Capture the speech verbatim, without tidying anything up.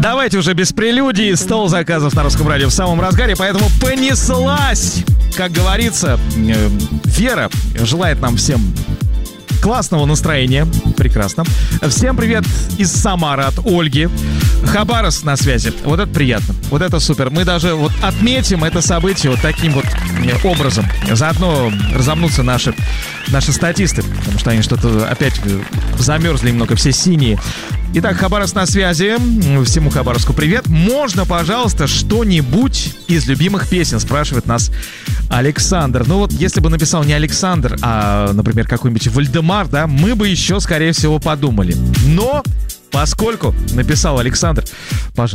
Давайте уже без прелюдий. Стол заказов на Русском радио в самом разгаре, поэтому понеслась! Как говорится, Вера желает нам всем классного настроения. Прекрасно. Всем привет из Самары от Ольги. Хабаровск на связи. Вот это приятно. Вот это супер. Мы даже вот отметим это событие вот таким вот образом. Заодно разомнутся наши, наши статисты, потому что они что-то опять замерзли немного, все синие. Итак, Хабаровск на связи. Всему Хабаровску привет. Можно, пожалуйста, что-нибудь из любимых песен? Спрашивает нас Александр. Ну вот, если бы написал не Александр, а, например, какой-нибудь Вальдемар, да, мы бы еще, скорее всего, подумали. Но, поскольку написал Александр, пожалуйста.